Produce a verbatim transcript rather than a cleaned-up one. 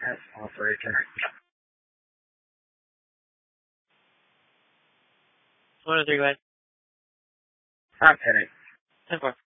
That's operator. One oh three, go ahead. I'm ten eight. ten four.